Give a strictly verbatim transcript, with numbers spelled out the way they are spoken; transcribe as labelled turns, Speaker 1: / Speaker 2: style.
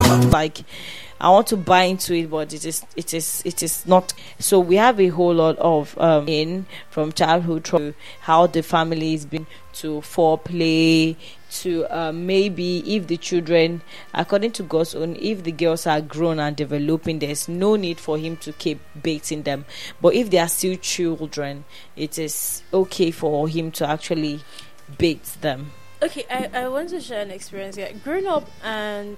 Speaker 1: like I want to buy into it, but it is it is it is not. So we have a whole lot of um in from childhood to how the family is been to foreplay to uh, maybe if the children, according to God's own, if the girls are grown and developing, there's no need for him to keep baiting them. But if they are still children, it is okay for him to actually bait them.
Speaker 2: Okay, I, I want to share an experience here. Growing up and